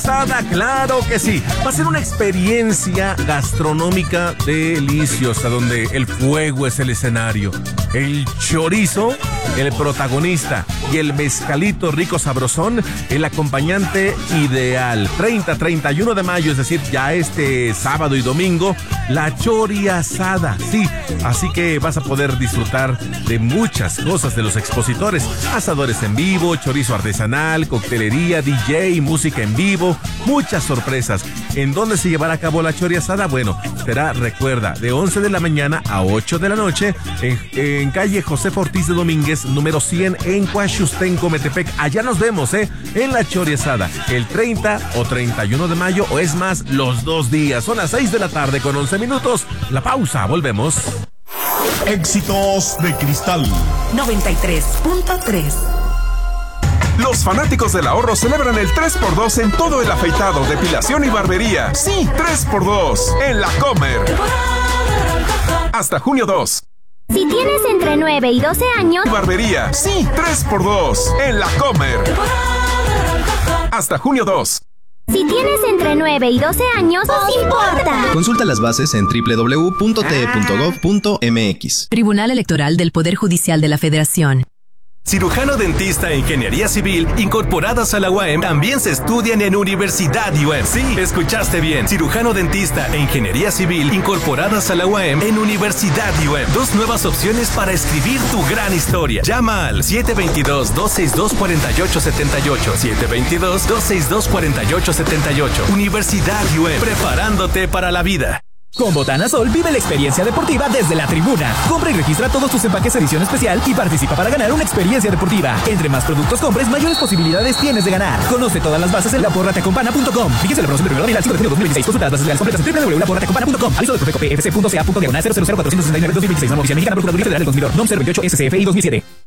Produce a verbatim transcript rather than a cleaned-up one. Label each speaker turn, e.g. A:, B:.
A: Asada, claro que sí. Va a ser una experiencia gastronómica deliciosa donde el fuego es el escenario, el chorizo el protagonista y el mezcalito rico sabrosón el acompañante ideal. treinta, treinta y uno de mayo, es decir, ya este sábado y domingo, la chori asada, sí. Así que vas a poder disfrutar de muchas cosas de los expositores: asadores en vivo, chorizo artesanal, coctelería, D J, música en vivo, muchas sorpresas. ¿En dónde se llevará a cabo la chori asada? Bueno, será, recuerda, de once de la mañana a ocho de la noche en, en calle José Ortiz de Domínguez, número cien, en Coaxustenco, Metepec. Allá nos vemos, ¿eh? En la chori asada, el treinta o treinta y uno de mayo, o es más, los dos días. Son las seis de la tarde con once minutos. La pausa, volvemos.
B: Éxitos de Cristal
C: noventa y tres punto tres.
D: Los fanáticos del ahorro celebran el tres por dos en todo el afeitado, depilación y barbería. Sí, tres por dos en La Comer. Hasta junio dos.
E: Si tienes entre nueve y doce años...
D: Barbería. Sí, tres por dos en La Comer. Hasta junio dos.
E: Si tienes entre nueve y doce años, ¡no importa!
F: Consulta las bases en doble u doble u doble u punto t e punto gov punto m x.
C: Tribunal Electoral del Poder Judicial de la Federación.
G: Cirujano dentista e ingeniería civil incorporadas a la U A M también se estudian en Universidad U A M. Sí, escuchaste bien. Cirujano dentista e ingeniería civil incorporadas a la U A M en Universidad U A M. Dos nuevas opciones para escribir tu gran historia. Llama al siete dos dos, dos seis dos, cuatro ocho siete ocho. siete dos dos, dos seis dos, cuatro ocho siete ocho. Universidad U A M, preparándote para la vida.
H: Con Botana Sol vive la experiencia deportiva desde la tribuna. Compra y registra todos tus empaques edición especial y participa para ganar una experiencia deportiva. Entre más productos compres, mayores posibilidades tienes de ganar. Conoce todas las bases en la porra te acompana punto com. Fíjese la promoción del primero de abril al cinco de junio de dos mil veintiséis. Consulta las bases legales completas en doble u doble u doble u punto la porra te acompana punto com. Aviso de Profeco P F C punto C A punto diagonal cero cero cero cuatro seis nueve dos mil veintiséis. Norma oficial mexicana, Procuraduría Federal del Consumidor. N O M cero veintiocho S C F I dos mil siete.